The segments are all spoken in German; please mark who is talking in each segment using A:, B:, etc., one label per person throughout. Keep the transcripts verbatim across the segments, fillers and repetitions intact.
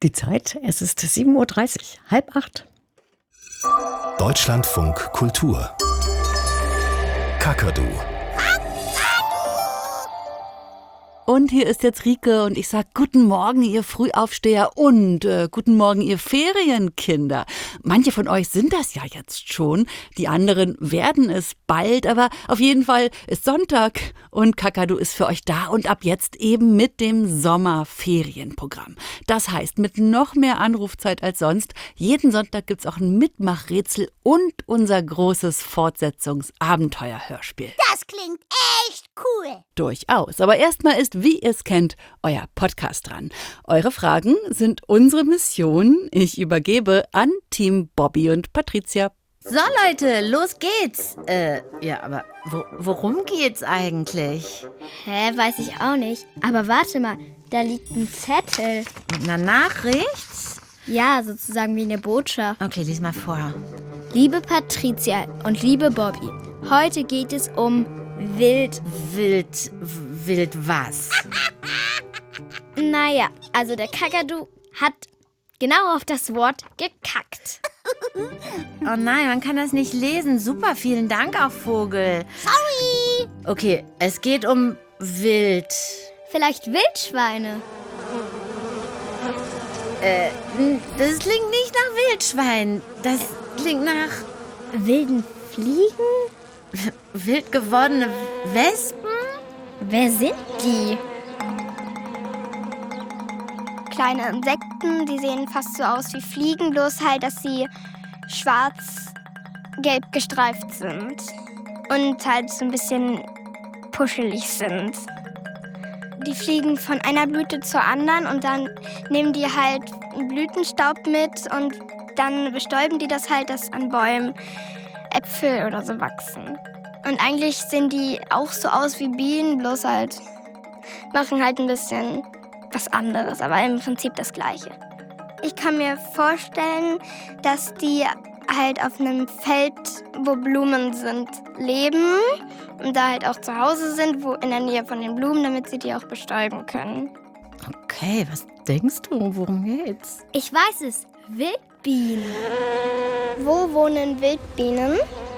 A: Die Zeit, es ist sieben Uhr dreißig, halb acht.
B: Deutschlandfunk Kultur. Kakadu.
C: Und hier ist jetzt Rike und ich sage guten Morgen, ihr Frühaufsteher und äh, guten Morgen, ihr Ferienkinder. Manche von euch sind das ja jetzt schon, die anderen werden es bald, aber auf jeden Fall ist Sonntag und Kakadu ist für euch da und ab jetzt eben mit dem Sommerferienprogramm. Das heißt, mit noch mehr Anrufzeit als sonst, jeden Sonntag gibt's auch ein Mitmachrätsel und unser großes Fortsetzungsabenteuerhörspiel.
D: Das klingt echt cool.
C: Durchaus. Aber erstmal ist, wie ihr es kennt, euer Podcast dran. Eure Fragen sind unsere Mission. Ich übergebe an Team Bobby und Patricia.
E: So Leute, los geht's. Äh, ja, aber wo, worum geht's eigentlich?
D: Hä, weiß ich auch nicht. Aber warte mal, da liegt ein Zettel.
E: Mit einer Nachricht?
D: Ja, sozusagen wie eine Botschaft.
E: Okay, lies mal vor.
D: Liebe Patricia und liebe Bobby, heute geht es um Wild.
E: Wild, wild was?
D: Naja, also der Kakadu hat genau auf das Wort gekackt.
E: Oh nein, man kann das nicht lesen. Super, vielen Dank auch, Vogel.
D: Sorry.
E: Okay, es geht um Wild.
D: Vielleicht Wildschweine.
E: Äh, das klingt nicht nach Wildschwein. Das klingt nach
D: Wilden Fliegen?
E: wild gewordene Wespen?
D: Wer sind die? Kleine Insekten, die sehen fast so aus wie Fliegen, bloß halt, dass sie schwarz-gelb gestreift sind. Und halt so ein bisschen puschelig sind. Die fliegen von einer Blüte zur anderen und dann nehmen die halt Blütenstaub mit und dann bestäuben die das halt, dass an Bäumen Äpfel oder so wachsen. Und eigentlich sehen die auch so aus wie Bienen, bloß halt machen halt ein bisschen was anderes, aber im Prinzip das Gleiche. Ich kann mir vorstellen, dass die halt auf einem Feld, wo Blumen sind, leben und da halt auch zu Hause sind, wo in der Nähe von den Blumen, damit sie die auch bestäuben können.
E: Okay, was denkst du? Worum geht's?
D: Ich weiß es. Wildbienen. Wo wohnen Wildbienen?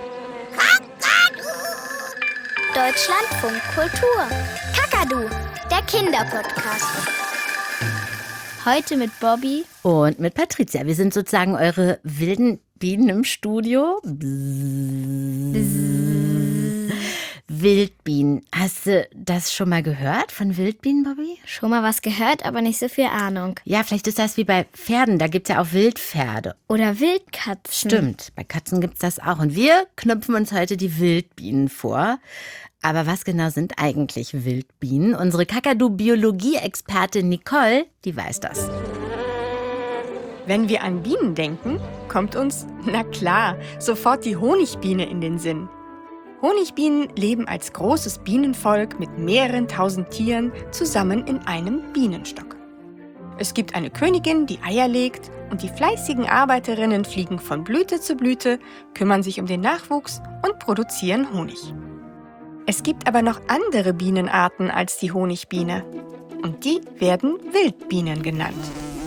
D: Deutschlandfunk Kultur. Kakadu, der Kinderpodcast. Heute mit Bobby
E: und mit Patricia. Wir sind sozusagen eure wilden Bienen im Studio. Bzzz. Wildbienen. Hast du das schon mal gehört von Wildbienen, Bobby?
D: Schon mal was gehört, aber nicht so viel Ahnung.
E: Ja, vielleicht ist das wie bei Pferden. Da gibt es ja auch Wildpferde.
D: Oder Wildkatzen.
E: Stimmt, bei Katzen gibt es das auch. Und wir knüpfen uns heute die Wildbienen vor. Aber was genau sind eigentlich Wildbienen? Unsere Kakadu-Biologie-Expertin Nicole, die weiß das.
F: Wenn wir an Bienen denken, kommt uns, na klar, sofort die Honigbiene in den Sinn. Honigbienen leben als großes Bienenvolk mit mehreren tausend Tieren zusammen in einem Bienenstock. Es gibt eine Königin, die Eier legt, und die fleißigen Arbeiterinnen fliegen von Blüte zu Blüte, kümmern sich um den Nachwuchs und produzieren Honig. Es gibt aber noch andere Bienenarten als die Honigbiene. Und die werden Wildbienen genannt.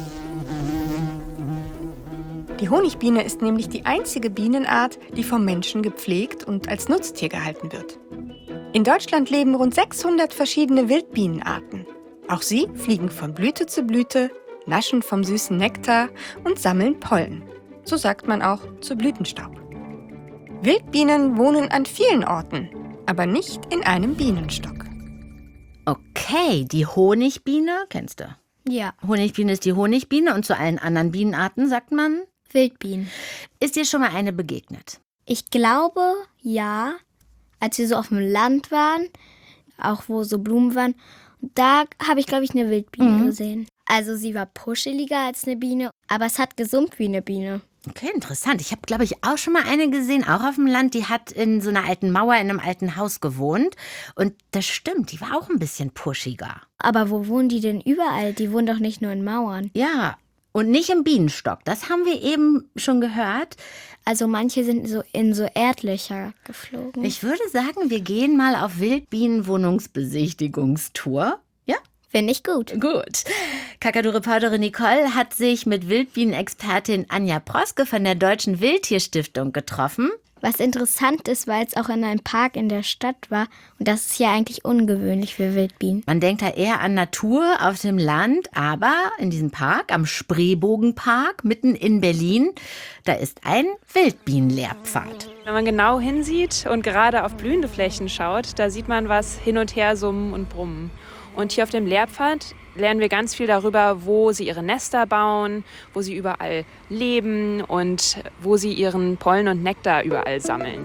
F: Die Honigbiene ist nämlich die einzige Bienenart, die vom Menschen gepflegt und als Nutztier gehalten wird. In Deutschland leben rund sechshundert verschiedene Wildbienenarten. Auch sie fliegen von Blüte zu Blüte, naschen vom süßen Nektar und sammeln Pollen. So sagt man auch zu Blütenstaub. Wildbienen wohnen an vielen Orten, aber nicht in einem Bienenstock.
E: Okay, die Honigbiene, kennst du?
D: Ja.
E: Honigbiene ist die Honigbiene und zu allen anderen Bienenarten sagt man
D: Wildbienen.
E: Ist dir schon mal eine begegnet?
D: Ich glaube, ja. Als wir so auf dem Land waren, auch wo so Blumen waren, da habe ich, glaube ich, eine Wildbiene mhm. gesehen. Also sie war puscheliger als eine Biene, aber es hat gesummt wie eine Biene.
E: Okay, interessant. Ich habe, glaube ich, auch schon mal eine gesehen, auch auf dem Land. Die hat in so einer alten Mauer in einem alten Haus gewohnt. Und das stimmt, die war auch ein bisschen puschiger.
D: Aber wo wohnen die denn überall? Die wohnen doch nicht nur in Mauern.
E: Ja, und nicht im Bienenstock. Das haben wir eben schon gehört.
D: Also manche sind so in so Erdlöcher geflogen.
E: Ich würde sagen, wir gehen mal auf Wildbienenwohnungsbesichtigungstour. Ja?
D: Finde ich gut.
E: Gut. Kakadu-Reporterin Nicole hat sich mit Wildbienenexpertin Anja Proske von der Deutschen Wildtierstiftung getroffen.
D: Was interessant ist, weil es auch in einem Park in der Stadt war. Und das ist ja eigentlich ungewöhnlich für Wildbienen.
E: Man denkt da eher an Natur auf dem Land, aber in diesem Park, am Spreebogenpark, mitten in Berlin, da ist ein Wildbienenlehrpfad.
B: Wenn man genau hinsieht und gerade auf blühende Flächen schaut, da sieht man was hin und her summen und brummen. Und hier auf dem Lehrpfad lernen wir ganz viel darüber, wo sie ihre Nester bauen, wo sie überall leben und wo sie ihren Pollen und Nektar überall sammeln.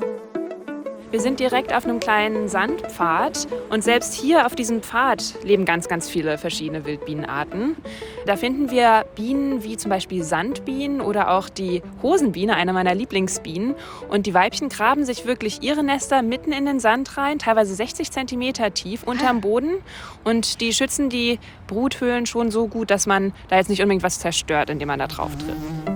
B: Wir sind direkt auf einem kleinen Sandpfad und selbst hier auf diesem Pfad leben ganz, ganz viele verschiedene Wildbienenarten. Da finden wir Bienen wie zum Beispiel Sandbienen oder auch die Hosenbiene, eine meiner Lieblingsbienen. Und die Weibchen graben sich wirklich ihre Nester mitten in den Sand rein, teilweise sechzig Zentimeter tief unterm Boden. Und die schützen die Bruthöhlen schon so gut, dass man da jetzt nicht unbedingt was zerstört, indem man da drauf tritt.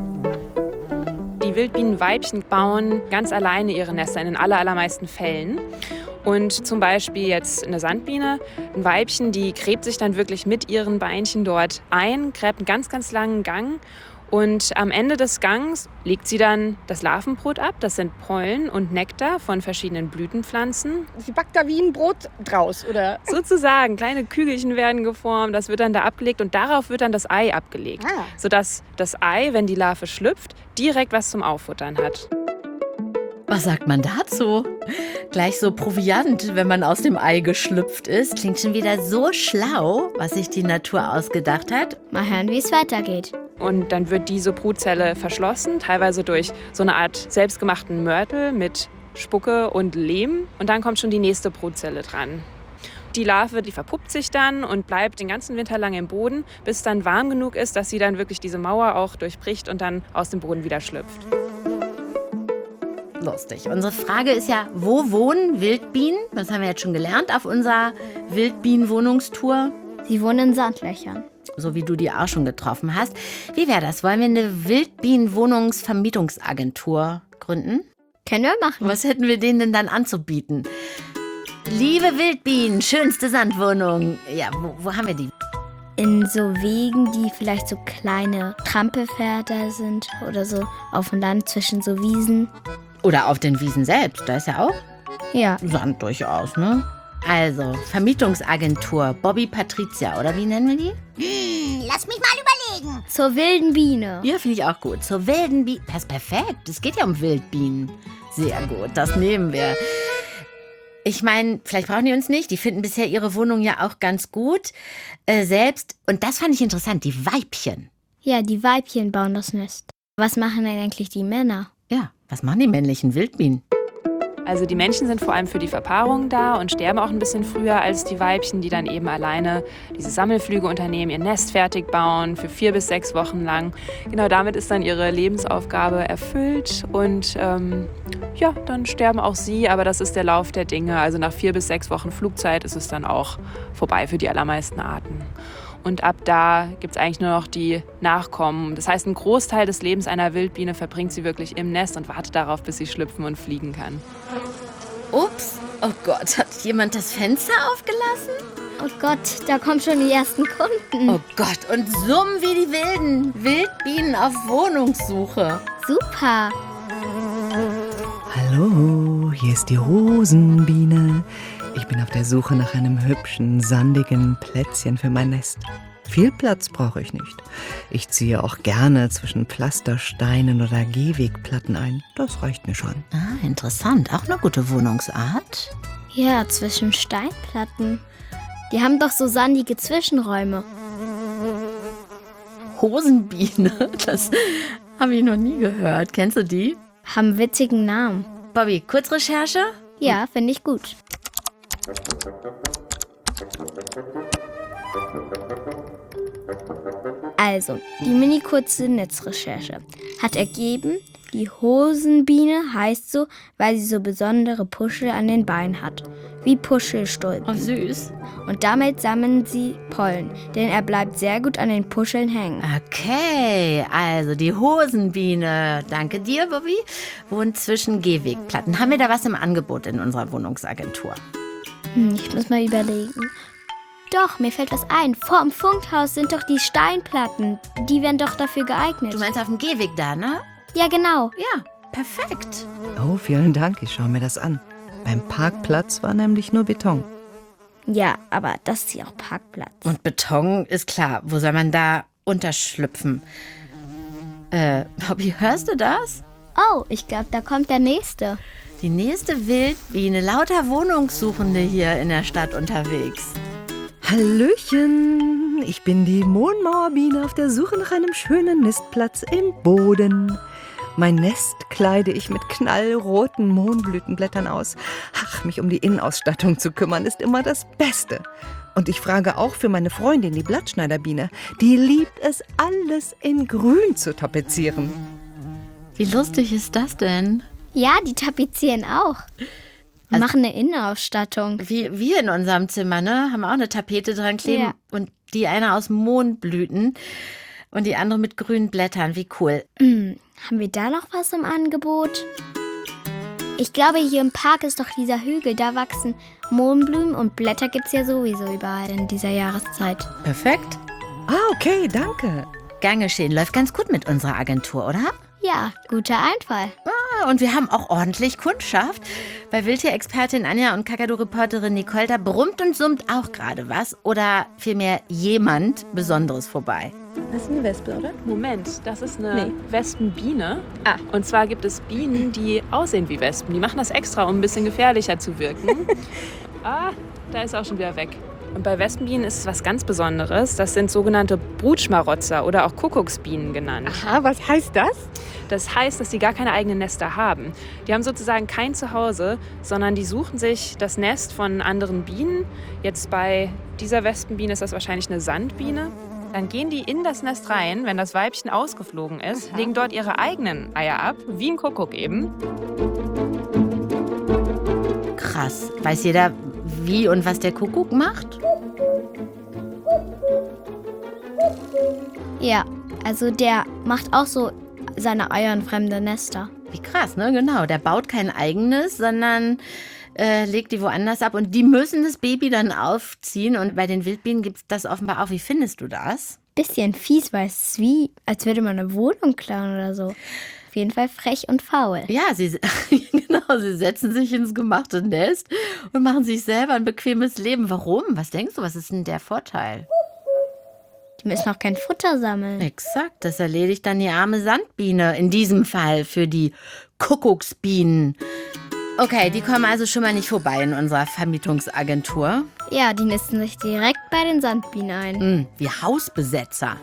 B: Die Wildbienenweibchen bauen ganz alleine ihre Nester in den aller, allermeisten Fällen. Und zum Beispiel jetzt eine Sandbiene, ein Weibchen, die gräbt sich dann wirklich mit ihren Beinchen dort ein, gräbt einen ganz, ganz langen Gang. Und am Ende des Gangs legt sie dann das Larvenbrot ab. Das sind Pollen und Nektar von verschiedenen Blütenpflanzen.
F: Sie backt da wie ein Brot draus, oder?
B: Sozusagen, kleine Kügelchen werden geformt, das wird dann da abgelegt und darauf wird dann das Ei abgelegt.
F: Ah.
B: Sodass das Ei, wenn die Larve schlüpft, direkt was zum Auffuttern hat.
E: Was sagt man dazu? Gleich so Proviant, wenn man aus dem Ei geschlüpft ist. Klingt schon wieder so schlau, was sich die Natur ausgedacht hat.
D: Mal hören, wie es weitergeht.
B: Und dann wird diese Brutzelle verschlossen, teilweise durch so eine Art selbstgemachten Mörtel mit Spucke und Lehm. Und dann kommt schon die nächste Brutzelle dran. Die Larve, die verpuppt sich dann und bleibt den ganzen Winter lang im Boden, bis es dann warm genug ist, dass sie dann wirklich diese Mauer auch durchbricht und dann aus dem Boden wieder schlüpft.
E: Lustig. Unsere Frage ist ja, wo wohnen Wildbienen? Das haben wir jetzt schon gelernt auf unserer Wildbienenwohnungstour.
D: Sie wohnen in Sandlöchern.
E: So wie du die auch schon getroffen hast. Wie wäre das? Wollen wir eine Wildbienenwohnungsvermietungsagentur gründen?
D: Können wir machen.
E: Was hätten wir denen denn dann anzubieten? Liebe Wildbienen, schönste Sandwohnung. Ja, wo, wo haben wir die?
D: In so Wegen, die vielleicht so kleine Trampelfelder sind oder so auf dem Land zwischen so Wiesen.
E: Oder auf den Wiesen selbst, da ist ja auch
D: Ja.
E: Sand durchaus, ne? Also, Vermietungsagentur, Bobby Patricia, oder wie nennen wir die?
G: Lass mich mal überlegen.
D: Zur wilden Biene.
E: Ja, finde ich auch gut. Zur wilden Biene. Das ist perfekt. Es geht ja um Wildbienen. Sehr gut, das nehmen wir. Ich meine, vielleicht brauchen die uns nicht. Die finden bisher ihre Wohnung ja auch ganz gut äh, selbst. Und das fand ich interessant, die Weibchen.
D: Ja, die Weibchen bauen das Nest. Was machen denn eigentlich die Männer?
E: Ja, was machen die männlichen Wildbienen?
B: Also die Männchen sind vor allem für die Verpaarung da und sterben auch ein bisschen früher als die Weibchen, die dann eben alleine diese Sammelflüge unternehmen, ihr Nest fertig bauen für vier bis sechs Wochen lang. Genau damit ist dann ihre Lebensaufgabe erfüllt und ähm, ja, dann sterben auch sie, aber das ist der Lauf der Dinge. Also nach vier bis sechs Wochen Flugzeit ist es dann auch vorbei für die allermeisten Arten. Und ab da gibt es eigentlich nur noch die Nachkommen. Das heißt, einen Großteil des Lebens einer Wildbiene verbringt sie wirklich im Nest und wartet darauf, bis sie schlüpfen und fliegen kann.
E: Ups, oh Gott, hat jemand das Fenster aufgelassen?
D: Oh Gott, da kommen schon die ersten Kunden.
E: Oh Gott, und summen wie die Wilden. Wildbienen auf Wohnungssuche.
D: Super.
H: Hallo, hier ist die Rosenbiene. Ich bin auf der Suche nach einem hübschen, sandigen Plätzchen für mein Nest. Viel Platz brauche ich nicht. Ich ziehe auch gerne zwischen Pflastersteinen oder Gehwegplatten ein. Das reicht mir schon.
E: Ah, interessant. Auch eine gute Wohnungsart.
D: Ja, zwischen Steinplatten. Die haben doch so sandige Zwischenräume.
E: Hosenbiene, das habe ich noch nie gehört. Kennst du die?
D: Haben witzigen Namen.
E: Bobby, Kurzrecherche?
D: Ja, finde ich gut. Also, die mini-kurze Netzrecherche hat ergeben, die Hosenbiene heißt so, weil sie so besondere Puschel an den Beinen hat, wie Puschelstulpen.
E: Oh, süß.
D: Und damit sammeln sie Pollen, denn er bleibt sehr gut an den Puscheln hängen.
E: Okay, also die Hosenbiene, danke dir, Bobby, wohnt zwischen Gehwegplatten. Haben wir da was im Angebot in unserer Wohnungsagentur?
D: Hm, ich muss mal überlegen. Doch, mir fällt was ein. Vor dem Funkhaus sind doch die Steinplatten. Die wären doch dafür geeignet.
E: Du meinst auf dem Gehweg da, ne?
D: Ja, genau.
E: Ja, perfekt.
H: Oh, vielen Dank, ich schaue mir das an. Beim Parkplatz war nämlich nur Beton.
D: Ja, aber das ist ja auch Parkplatz.
E: Und Beton ist klar. Wo soll man da unterschlüpfen? Äh, Bobby, hörst du das?
D: Oh, ich glaube, da kommt der Nächste.
E: Die nächste Wildbiene. Lauter Wohnungssuchende hier in der Stadt unterwegs.
H: Hallöchen, ich bin die Mondmauerbiene auf der Suche nach einem schönen Nistplatz im Boden. Mein Nest kleide ich mit knallroten Mohnblütenblättern aus. Ach, mich um die Innenausstattung zu kümmern, ist immer das Beste. Und ich frage auch für meine Freundin, die Blattschneiderbiene. Die liebt es, alles in Grün zu tapezieren.
E: Wie lustig ist das denn?
D: Ja, die tapezieren auch.
E: Also,
D: machen eine Innenausstattung.
E: Wie wir in unserem Zimmer, ne? Haben auch eine Tapete dran kleben.
D: Ja.
E: Und die eine aus Mohnblüten und die andere mit grünen Blättern. Wie cool.
D: Hm, haben wir da noch was im Angebot? Ich glaube, hier im Park ist doch dieser Hügel. Da wachsen Mohnblumen und Blätter gibt's ja sowieso überall in dieser Jahreszeit.
E: Perfekt.
H: Ah, okay, danke.
E: Gern geschehen. Läuft ganz gut mit unserer Agentur, oder?
D: Ja, guter Einfall.
E: Ah, und wir haben auch ordentlich Kundschaft. Bei Wildtierexpertin Anja und Kakadu-Reporterin Nicole, da brummt und summt auch gerade was. Oder vielmehr jemand Besonderes vorbei.
B: Das ist eine Wespe, oder? Moment, das ist eine nee. Wespenbiene. Ah. Und zwar gibt es Bienen, die aussehen wie Wespen. Die machen das extra, um ein bisschen gefährlicher zu wirken. Ah, da ist auch schon wieder weg. Und bei Wespenbienen ist es was ganz Besonderes. Das sind sogenannte Brutschmarotzer oder auch Kuckucksbienen genannt.
F: Aha, was heißt das?
B: Das heißt, dass sie gar keine eigenen Nester haben. Die haben sozusagen kein Zuhause, sondern die suchen sich das Nest von anderen Bienen. Jetzt bei dieser Wespenbiene ist das wahrscheinlich eine Sandbiene. Dann gehen die in das Nest rein, wenn das Weibchen ausgeflogen ist, legen dort ihre eigenen Eier ab, wie ein Kuckuck eben.
E: Krass. Weiß jeder, wie und was der Kuckuck macht?
D: Ja, also der macht auch so seine Eier in fremde Nester.
E: Wie krass, ne? Genau. Der baut kein eigenes, sondern äh, legt die woanders ab. Und die müssen das Baby dann aufziehen. Und bei den Wildbienen gibt es das offenbar auch. Wie findest du das?
D: Bisschen fies, weil es ist wie, als würde man eine Wohnung klauen oder so. Auf jeden Fall frech und faul.
E: Ja, sie, genau, sie setzen sich ins gemachte Nest und machen sich selber ein bequemes Leben. Warum? Was denkst du, was ist denn der Vorteil?
D: Die müssen auch kein Futter sammeln.
E: Exakt, das erledigt dann die arme Sandbiene. In diesem Fall für die Kuckucksbienen. Okay, die kommen also schon mal nicht vorbei in unserer Vermietungsagentur.
D: Ja, die nisten sich direkt bei den Sandbienen ein.
E: Mm, wie Hausbesetzer.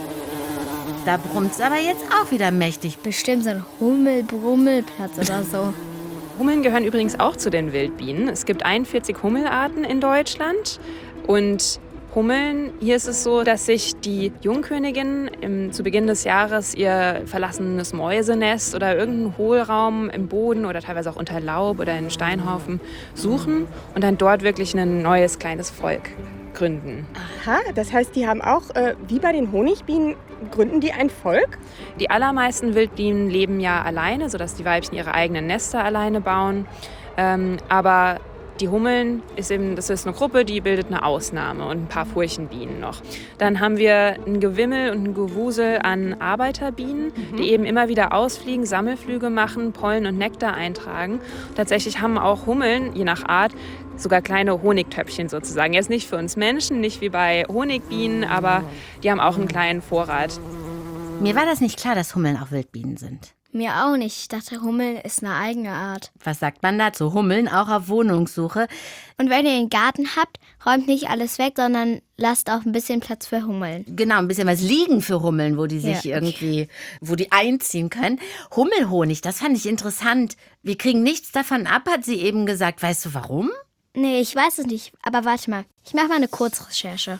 E: Da brummt's aber jetzt auch wieder mächtig.
D: Bestimmt so ein Hummel-Brummelplatz oder so.
B: Hummeln gehören übrigens auch zu den Wildbienen. Es gibt einundvierzig Hummelarten in Deutschland. Und Hummeln, hier ist es so, dass sich die Jungköniginnen im, zu Beginn des Jahres ihr verlassenes Mäusenest oder irgendeinen Hohlraum im Boden oder teilweise auch unter Laub oder in Steinhaufen suchen und dann dort wirklich ein neues kleines Volk gründen.
F: Aha, das heißt, die haben auch, äh, wie bei den Honigbienen, gründen die ein Volk?
B: Die allermeisten Wildbienen leben ja alleine, sodass die Weibchen ihre eigenen Nester alleine bauen. Ähm, aber die Hummeln, ist eben, das ist eine Gruppe, die bildet eine Ausnahme und ein paar Furchenbienen noch. Dann haben wir ein Gewimmel und ein Gewusel an Arbeiterbienen, mhm. die eben immer wieder ausfliegen, Sammelflüge machen, Pollen und Nektar eintragen. Tatsächlich haben auch Hummeln, je nach Art, sogar kleine Honigtöpfchen sozusagen. Jetzt nicht für uns Menschen, nicht wie bei Honigbienen, aber die haben auch einen kleinen Vorrat.
E: Mir war das nicht klar, dass Hummeln auch Wildbienen sind.
D: Mir auch nicht. Ich dachte, Hummeln ist eine eigene Art.
E: Was sagt man dazu? Hummeln auch auf Wohnungssuche.
D: Und wenn ihr einen Garten habt, räumt nicht alles weg, sondern lasst auch ein bisschen Platz für Hummeln.
E: Genau, ein bisschen was liegen für Hummeln, wo die sich
D: ja.
E: irgendwie, wo die einziehen können. Hummelhonig, das fand ich interessant. Wir kriegen nichts davon ab, hat sie eben gesagt. Weißt du warum?
D: Nee, ich weiß es nicht. Aber warte mal, ich mache mal eine Kurzrecherche.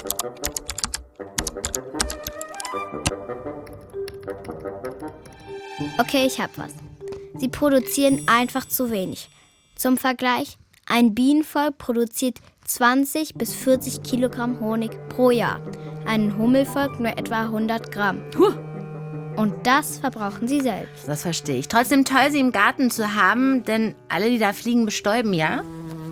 D: Okay, ich hab was. Sie produzieren einfach zu wenig. Zum Vergleich, ein Bienenvolk produziert zwanzig bis vierzig Kilogramm Honig pro Jahr. Ein Hummelvolk nur etwa hundert Gramm.
E: Huh.
D: Und das verbrauchen sie selbst.
E: Das verstehe ich. Trotzdem toll, sie im Garten zu haben, denn alle, die da fliegen, bestäuben, ja?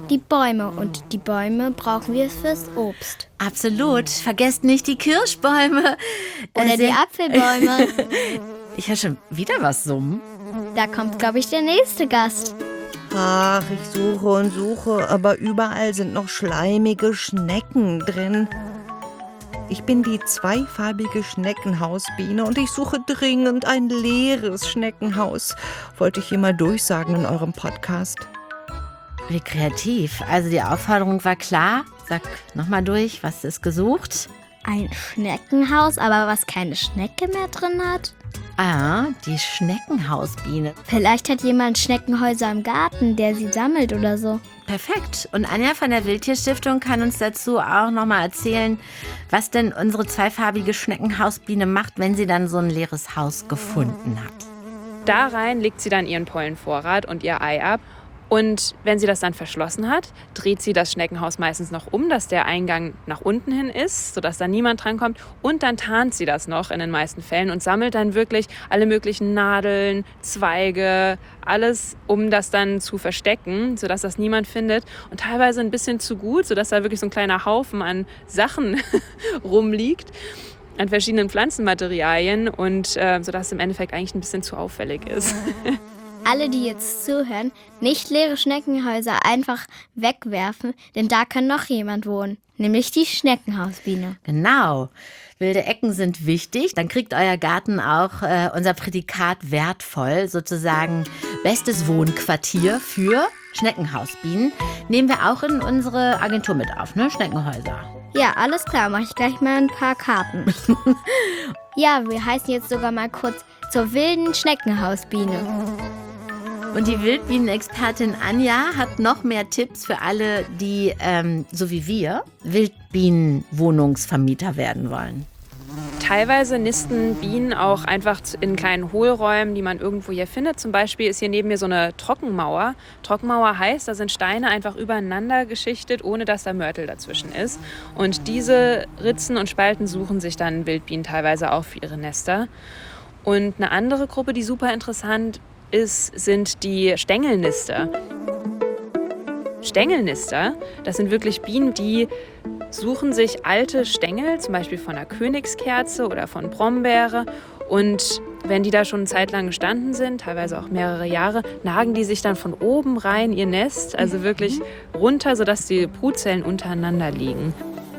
D: Die Bäume. Und die Bäume brauchen wir fürs Obst.
E: Absolut. Vergesst nicht die Kirschbäume.
D: Oder
E: Äh,
D: die
E: sehr-
D: Apfelbäume.
E: Ich höre schon wieder was summen.
D: Da kommt, glaube ich, der nächste Gast.
H: Ach, ich suche und suche, aber überall sind noch schleimige Schnecken drin. Ich bin die zweifarbige Schneckenhausbiene und ich suche dringend ein leeres Schneckenhaus. Wollte ich hier mal durchsagen in eurem Podcast.
E: Wie kreativ. Also die Aufforderung war klar. Sag nochmal durch, was ist gesucht?
D: Ein Schneckenhaus, aber was keine Schnecke mehr drin hat?
E: Ah, die Schneckenhausbiene.
D: Vielleicht hat jemand Schneckenhäuser im Garten, der sie sammelt oder so.
E: Perfekt. Und Anja von der Wildtierstiftung kann uns dazu auch nochmal erzählen, was denn unsere zweifarbige Schneckenhausbiene macht, wenn sie dann so ein leeres Haus gefunden hat.
B: Da rein legt sie dann ihren Pollenvorrat und ihr Ei ab. Und wenn sie das dann verschlossen hat, dreht sie das Schneckenhaus meistens noch um, dass der Eingang nach unten hin ist, sodass da niemand drankommt. Und dann tarnt sie das noch in den meisten Fällen und sammelt dann wirklich alle möglichen Nadeln, Zweige, alles, um das dann zu verstecken, sodass das niemand findet. Und teilweise ein bisschen zu gut, sodass da wirklich so ein kleiner Haufen an Sachen rumliegt, an verschiedenen Pflanzenmaterialien und äh, sodass es im Endeffekt eigentlich ein bisschen zu auffällig ist.
D: Alle, die jetzt zuhören, nicht leere Schneckenhäuser einfach wegwerfen, denn da kann noch jemand wohnen, nämlich die Schneckenhausbiene.
E: Genau. Wilde Ecken sind wichtig. Dann kriegt euer Garten auch äh, unser Prädikat wertvoll, sozusagen bestes Wohnquartier für Schneckenhausbienen. Nehmen wir auch in unsere Agentur mit auf, ne? Schneckenhäuser.
D: Ja, alles klar, mache ich gleich mal ein paar Karten. Ja, wir heißen jetzt sogar mal kurz zur wilden Schneckenhausbiene.
E: Und die Wildbienenexpertin Anja hat noch mehr Tipps für alle, die, ähm, so wie wir, Wildbienenwohnungsvermieter werden wollen.
B: Teilweise nisten Bienen auch einfach in kleinen Hohlräumen, die man irgendwo hier findet. Zum Beispiel ist hier neben mir so eine Trockenmauer. Trockenmauer heißt, da sind Steine einfach übereinander geschichtet, ohne dass da Mörtel dazwischen ist. Und diese Ritzen und Spalten suchen sich dann Wildbienen teilweise auch für ihre Nester. Und eine andere Gruppe, die super interessant ist, sind die Stängelnister. Stängelnister, das sind wirklich Bienen, die suchen sich alte Stängel, zum Beispiel von einer Königskerze oder von Brombeere. Und wenn die da schon eine Zeit lang gestanden sind, teilweise auch mehrere Jahre, nagen die sich dann von oben rein ihr Nest, also wirklich runter, sodass die Brutzellen untereinander liegen.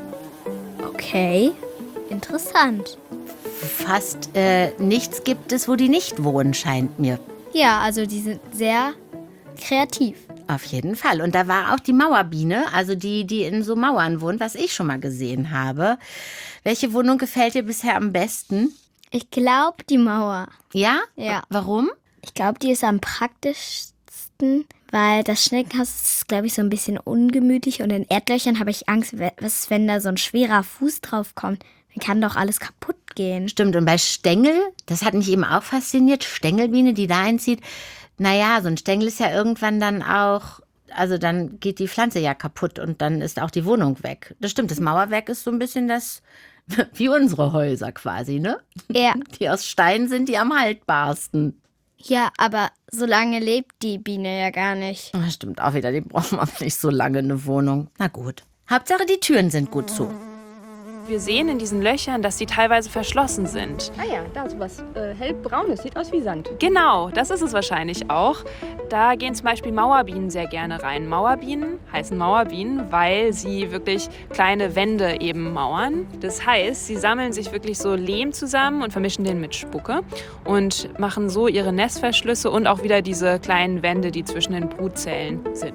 D: Okay, interessant.
E: Fast äh, nichts gibt es, wo die nicht wohnen, scheint mir.
D: Ja, also die sind sehr kreativ.
E: Auf jeden Fall. Und da war auch die Mauerbiene, also die, die in so Mauern wohnt, was ich schon mal gesehen habe. Welche Wohnung gefällt dir bisher am besten?
D: Ich glaube, die Mauer.
E: Ja?
D: Ja.
E: Warum?
D: Ich glaube, die ist am praktischsten, weil das Schneckenhaus ist, glaube ich, so ein bisschen ungemütlich. Und in Erdlöchern habe ich Angst, was, wenn da so ein schwerer Fuß drauf kommt. Dann kann doch alles kaputt gehen.
E: Stimmt. Und bei Stängel, das hat mich eben auch fasziniert, Stängelbiene, die da einzieht. Naja, so ein Stängel ist ja irgendwann dann auch, also dann geht die Pflanze ja kaputt und dann ist auch die Wohnung weg. Das stimmt, das Mauerwerk ist so ein bisschen das, wie unsere Häuser quasi, ne?
D: Ja.
E: Die aus Stein sind die am haltbarsten.
D: Ja, aber so lange lebt die Biene ja gar nicht.
E: Das stimmt auch wieder, die brauchen wir nicht so lange eine Wohnung. Na gut. Hauptsache, die Türen sind gut zu.
B: Wir sehen in diesen Löchern, dass die teilweise verschlossen sind.
F: Ah ja, da ist was äh, hellbraunes, sieht aus wie Sand.
B: Genau, das ist es wahrscheinlich auch. Da gehen zum Beispiel Mauerbienen sehr gerne rein. Mauerbienen heißen Mauerbienen, weil sie wirklich kleine Wände eben mauern. Das heißt, sie sammeln sich wirklich so Lehm zusammen und vermischen den mit Spucke und machen so ihre Nestverschlüsse und auch wieder diese kleinen Wände, die zwischen den Brutzellen sind.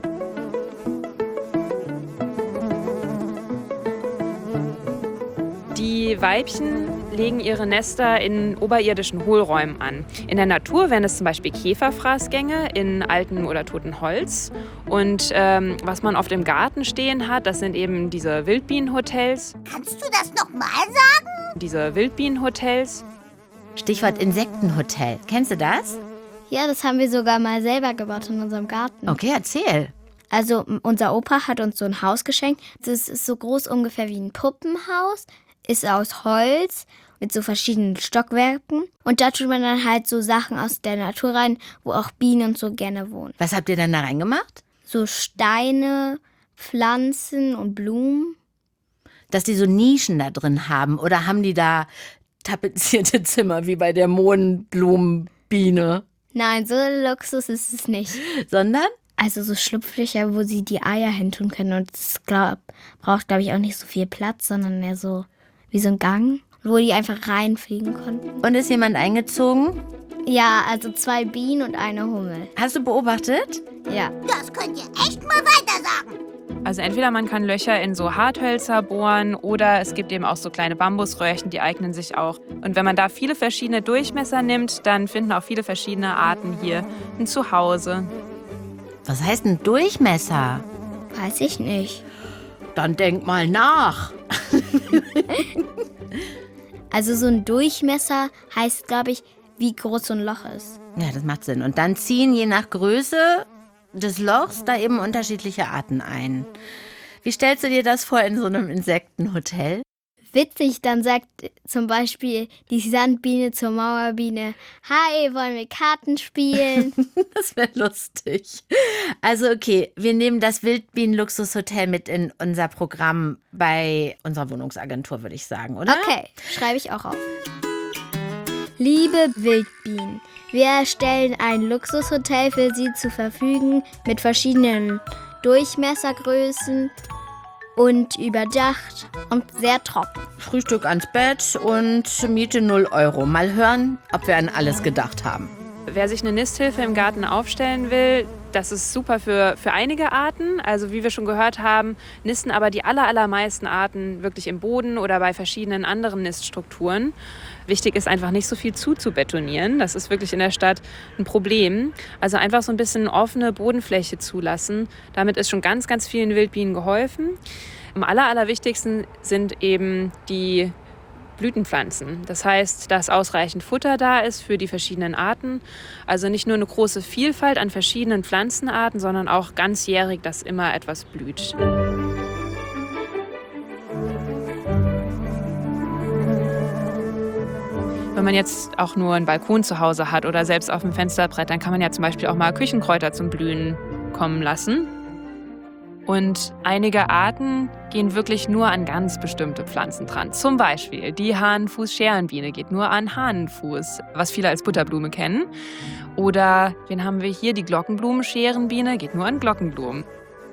B: Die Weibchen legen ihre Nester in oberirdischen Hohlräumen an. In der Natur wären es zum Beispiel Käferfraßgänge in altem oder totem Holz. Und ähm, was man oft im Garten stehen hat, das sind eben diese Wildbienenhotels.
G: Kannst du das nochmal sagen?
B: Diese Wildbienenhotels.
E: Stichwort Insektenhotel. Kennst du das?
D: Ja, das haben wir sogar mal selber gebaut in unserem Garten.
E: Okay, erzähl.
D: Also unser Opa hat uns so ein Haus geschenkt. Das ist so groß ungefähr wie ein Puppenhaus. Ist aus Holz mit so verschiedenen Stockwerken. Und da tut man dann halt so Sachen aus der Natur rein, wo auch Bienen und so gerne wohnen.
E: Was habt ihr denn da reingemacht?
D: so Steine, Pflanzen und Blumen.
E: Dass die so Nischen da drin haben oder haben die da tapezierte Zimmer wie bei der Mohnblumenbiene?
D: Nein, so Luxus ist es nicht.
E: Sondern?
D: Also so Schlupflöcher, wo sie die Eier hintun können. Und es glaub, braucht, glaube ich, auch nicht so viel Platz, sondern mehr so wie so ein Gang, wo die einfach reinfliegen konnten.
E: Und ist jemand eingezogen?
D: Ja, also zwei Bienen und eine Hummel.
E: Hast du beobachtet?
D: Ja.
G: Das könnt ihr echt mal weiter sagen.
B: Also entweder man kann Löcher in so Harthölzer bohren oder es gibt eben auch so kleine Bambusröhrchen, die eignen sich auch. Und wenn man da viele verschiedene Durchmesser nimmt, dann finden auch viele verschiedene Arten hier ein Zuhause.
E: Was heißt ein Durchmesser?
D: Weiß ich nicht.
E: Dann denk mal nach.
D: Also so ein Durchmesser heißt, glaube ich, wie groß so ein Loch ist.
E: Ja, das macht Sinn. Und dann ziehen je nach Größe des Lochs da eben unterschiedliche Arten ein. Wie stellst du dir das vor in so einem Insektenhotel?
D: Witzig, dann sagt zum Beispiel die Sandbiene zur Mauerbiene, hi, wollen wir Karten spielen?
E: Das wäre lustig. Also okay, wir nehmen das Wildbienen-Luxushotel mit in unser Programm bei unserer Wohnungsagentur, würde ich sagen, oder?
D: Okay, schreibe ich auch auf. Liebe Wildbienen, wir erstellen ein Luxushotel für Sie zur Verfügung mit verschiedenen Durchmessergrößen und überdacht und sehr trocken.
E: Frühstück ans Bett und Miete null Euro. Mal hören, ob wir an alles gedacht haben.
B: Wer sich eine Nisthilfe im Garten aufstellen will, das ist super für, für einige Arten. Also wie wir schon gehört haben, nisten aber die aller, allermeisten Arten wirklich im Boden oder bei verschiedenen anderen Niststrukturen. Wichtig ist einfach nicht so viel zuzubetonieren. Das ist wirklich in der Stadt ein Problem. Also einfach so ein bisschen offene Bodenfläche zulassen. Damit ist schon ganz, ganz vielen Wildbienen geholfen. Am aller, allerwichtigsten sind eben die Blütenpflanzen. Das heißt, dass ausreichend Futter da ist für die verschiedenen Arten. Also nicht nur eine große Vielfalt an verschiedenen Pflanzenarten, sondern auch ganzjährig, dass immer etwas blüht. Wenn man jetzt auch nur einen Balkon zu Hause hat oder selbst auf dem Fensterbrett, dann kann man ja zum Beispiel auch mal Küchenkräuter zum Blühen kommen lassen. Und einige Arten gehen wirklich nur an ganz bestimmte Pflanzen dran. Zum Beispiel die Hahnenfuß-Scherenbiene geht nur an Hahnenfuß, was viele als Butterblume kennen. Oder wen haben wir hier? Die Glockenblumen-Scherenbiene geht nur an Glockenblumen.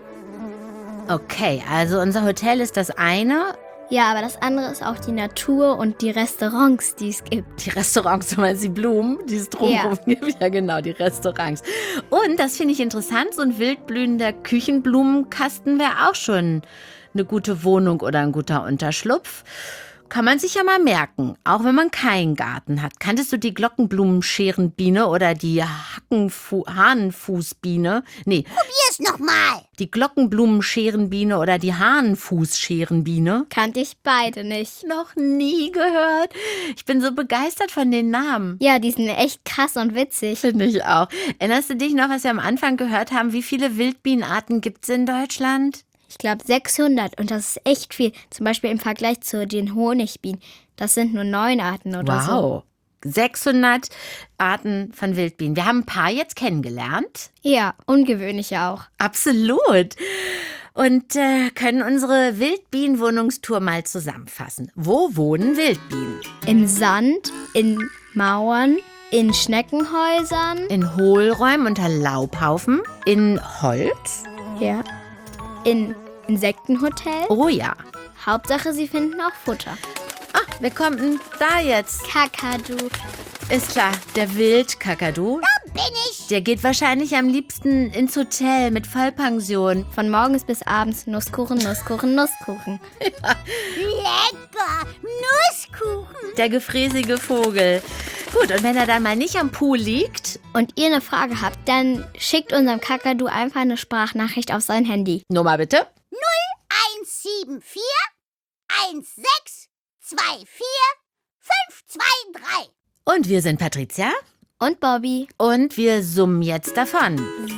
E: Okay, also unser Hotel ist das eine.
D: Ja, aber das andere ist auch die Natur und die Restaurants, die es gibt.
E: Die Restaurants, du meinst die Blumen, die es drumherum gibt? Ja, genau, die Restaurants. Und, das finde ich interessant, so ein wildblühender Küchenblumenkasten wäre auch schon eine gute Wohnung oder ein guter Unterschlupf. Kann man sich ja mal merken, auch wenn man keinen Garten hat. Kanntest du die Glockenblumenscherenbiene oder die Hackenfu- Hahnenfußbiene? Nee.
G: Probier's nochmal.
E: Die Glockenblumenscherenbiene oder die Hahnenfußscherenbiene?
D: Kannte ich beide nicht.
E: Noch nie gehört. Ich bin so begeistert von den Namen.
D: Ja, die sind echt krass und witzig.
E: Finde ich auch. Erinnerst du dich noch, was wir am Anfang gehört haben? Wie viele Wildbienenarten gibt es in Deutschland?
D: Ich glaube sechshundert und das ist echt viel. Zum Beispiel im Vergleich zu den Honigbienen. Das sind nur neun Arten oder
E: wow.
D: so.
E: Wow, sechshundert Arten von Wildbienen. Wir haben ein paar jetzt kennengelernt.
D: Ja, ungewöhnlich auch.
E: Absolut. Und äh, können unsere Wildbienenwohnungstour mal zusammenfassen. Wo wohnen Wildbienen?
D: Im Sand, in Mauern, in Schneckenhäusern.
E: In Hohlräumen unter Laubhaufen. In Holz.
D: Ja. In Insektenhotel.
E: Oh ja.
D: Hauptsache, sie finden auch Futter.
E: Ah, wer kommt denn da jetzt?
D: Kakadu.
E: Ist klar, der Wildkakadu.
G: Da bin ich.
E: Der geht wahrscheinlich am liebsten ins Hotel mit Vollpension.
D: Von morgens bis abends Nusskuchen, Nusskuchen, Nusskuchen.
G: Lecker. Nusskuchen.
E: Der gefräßige Vogel. Gut, und wenn er dann mal nicht am Pool liegt
D: und ihr eine Frage habt, dann schickt unserem Kakadu einfach eine Sprachnachricht auf sein Handy.
E: Nummer bitte.
G: null eins sieben vier eins sechs zwei vier fünf zwei drei.
E: Und wir sind Patricia.
D: Und Bobby.
E: Und wir summen jetzt davon.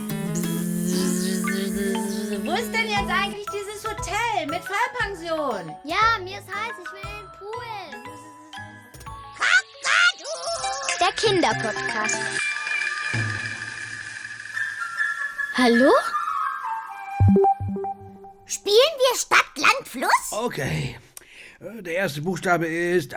C: Wo ist denn jetzt eigentlich dieses Hotel mit Vollpension?
D: Ja, mir ist heiß, ich will in den Pool.
G: Kakadu.
D: Der Kinderpodcast. Hallo?
G: Fluss?
I: Okay. Der erste Buchstabe ist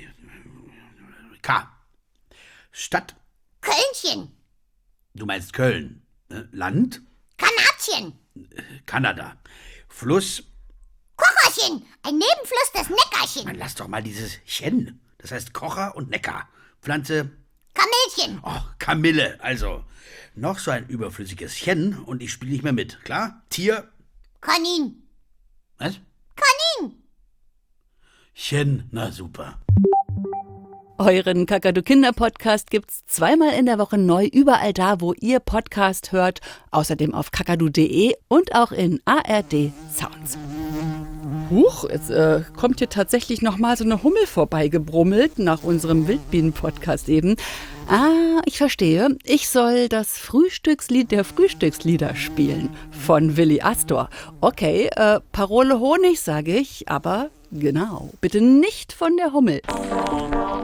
I: K. Stadt.
G: Kölnchen.
I: Du meinst Köln. Land.
G: Kanatchen.
I: Kanada. Fluss.
G: Kocherchen. Ein Nebenfluss des Neckarchen.
I: Man, lass doch mal dieses Chen. Das heißt Kocher und Neckar. Pflanze.
G: Kamillchen.
I: Oh, Kamille. Also, noch so ein überflüssiges Chen und ich spiele nicht mehr mit. Klar? Tier.
G: Kanin.
I: Was?
G: Kanin.
I: Chen. Na super.
C: Euren Kakadu-Kinder-Podcast gibt's zweimal in der Woche neu, überall da, wo ihr Podcast hört. Außerdem auf kakadu punkt de und auch in A R D Sounds. Huch, jetzt äh, kommt hier tatsächlich noch mal so eine Hummel vorbeigebrummelt nach unserem Wildbienen-Podcast eben. Ah, ich verstehe. Ich soll das Frühstückslied der Frühstückslieder spielen von Willi Astor. Okay, äh, Parole Honig, sage ich, aber genau, bitte nicht von der Hummel.